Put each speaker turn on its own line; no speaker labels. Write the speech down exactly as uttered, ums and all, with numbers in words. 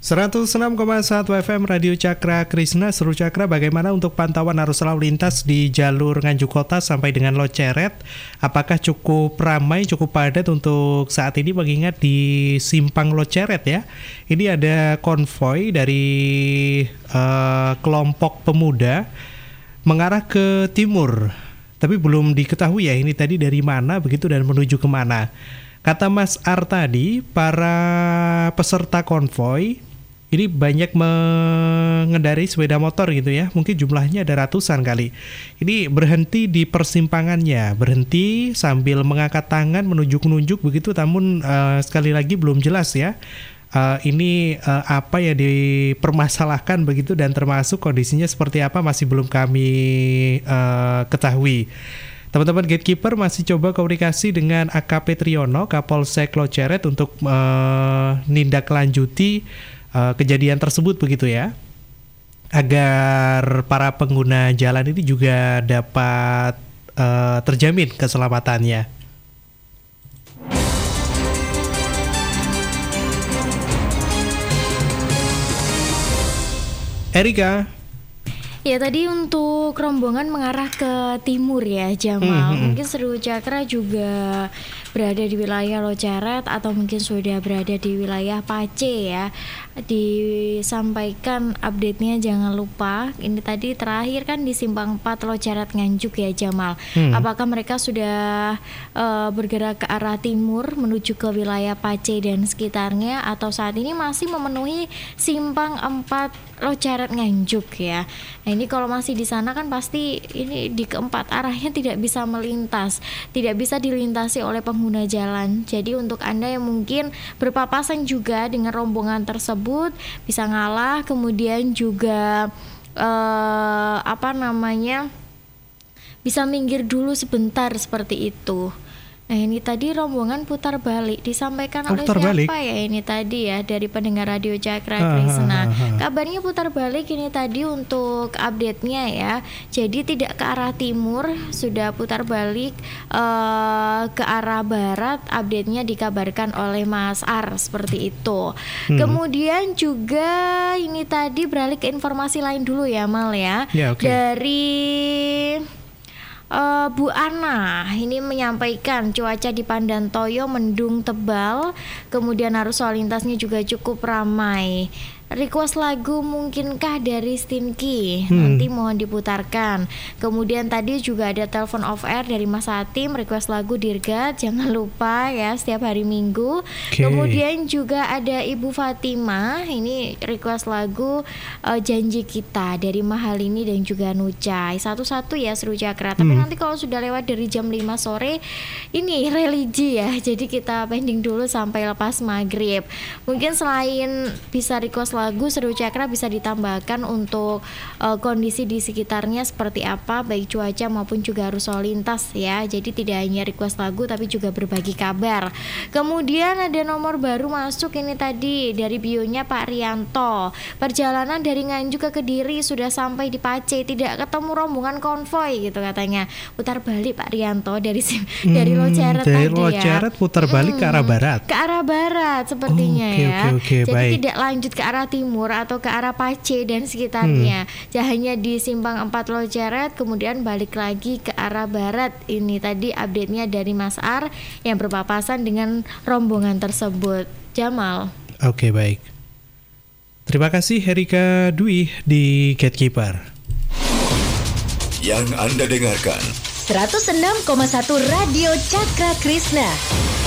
seratus enam koma satu F M Radio Cakra Krishna, Seru Cakra. Bagaimana untuk pantauan arus lalu lintas di jalur Nganjuk Kota sampai dengan Loceret? Apakah cukup ramai, cukup padat untuk saat ini mengingat di simpang Loceret ya? Ini ada konvoi dari uh, kelompok pemuda mengarah ke timur, tapi belum diketahui ya ini tadi dari mana begitu dan menuju kemana. Kata Mas Ar tadi, para peserta konvoi ini banyak mengendarai sepeda motor gitu ya. Mungkin jumlahnya ada ratusan kali. Ini berhenti di persimpangannya, berhenti sambil mengangkat tangan menunjuk-nunjuk begitu. Namun uh, sekali lagi belum jelas ya. Uh, ini uh, apa yang dipermasalahkan begitu dan termasuk kondisinya seperti apa masih belum kami uh, ketahui. Teman-teman Gatekeeper masih coba komunikasi dengan A K P Triyono, Kapolsek Loceret untuk menindaklanjuti uh, uh, kejadian tersebut begitu ya, agar para pengguna jalan ini juga dapat uh, terjamin keselamatannya. Erika.
Ya tadi untuk rombongan mengarah ke timur ya Jamal, mm-hmm. mungkin Seru Cakra juga berada di wilayah Loceret atau mungkin sudah berada di wilayah Pace ya. Disampaikan update-nya jangan lupa, ini tadi terakhir kan di Simpang empat Loceret Nganjuk ya Jamal. Hmm. Apakah mereka sudah uh, bergerak ke arah timur menuju ke wilayah Pace dan sekitarnya, atau saat ini masih memenuhi Simpang empat Loceret Nganjuk ya. Nah ini kalau masih di sana kan pasti ini di keempat arahnya tidak bisa melintas, tidak bisa dilintasi oleh pengguna jalan. Jadi untuk Anda yang mungkin berpapasan juga dengan rombongan tersebut bisa ngalah, kemudian juga eh, apa namanya bisa minggir dulu sebentar seperti itu. Nah ini tadi rombongan putar balik disampaikan oleh
putar
siapa
balik?
ya ini tadi ya dari pendengar Radio Cakra
ah,
Krishna.
ah, ah, ah.
Kabarnya putar balik ini tadi untuk update-nya ya. Jadi tidak ke arah timur, sudah putar balik uh, ke arah barat. Update-nya dikabarkan oleh Mas Ar seperti itu. Hmm. Kemudian juga ini tadi beralih ke informasi lain dulu ya Mal ya.
Yeah, okay.
Dari Uh, Bu Ana ini menyampaikan cuaca di Pandantoyo mendung tebal, kemudian arus lalu lintasnya juga cukup ramai. Request lagu mungkinkah dari Stinky, hmm. nanti mohon diputarkan. Kemudian tadi juga ada telepon off air dari Mas Hatim, request lagu Dirgat, jangan lupa ya setiap hari Minggu. Okay. Kemudian juga ada Ibu Fatima, ini request lagu uh, Janji Kita dari Mahalini dan juga Nucai. Satu-satu ya Seru Cakra. Tapi hmm. nanti kalau sudah lewat dari jam lima sore ini religi ya, jadi kita pending dulu sampai lepas maghrib. Mungkin selain bisa request lagu, Seru Cakra bisa ditambahkan untuk uh, kondisi di sekitarnya seperti apa, baik cuaca maupun juga arus lalu lintas ya. Jadi tidak hanya request lagu tapi juga berbagi kabar. Kemudian ada nomor baru masuk ini tadi dari bionya Pak Rianto. Perjalanan dari Nganjuk ke Kediri sudah sampai di Pace, tidak ketemu rombongan konvoi gitu katanya. Putar balik Pak Rianto dari hmm, dari Loceret tadi ya. Dari
Loceret putar balik hmm, ke arah barat.
Ke arah barat sepertinya
oh, okay,
ya.
Okay, okay,
Jadi
baik.
tidak lanjut ke arah timur atau ke arah Pace dan sekitarnya. Hmm. Hanya di Simpang empat Loceret kemudian balik lagi ke arah barat. Ini tadi update-nya dari Mas Ar yang berpapasan dengan rombongan tersebut. Jamal.
Oke, okay, baik. Terima kasih Erika Dwi di Gatekeeper.
Yang Anda dengarkan
seratus enam koma satu Radio Cakra Krishna.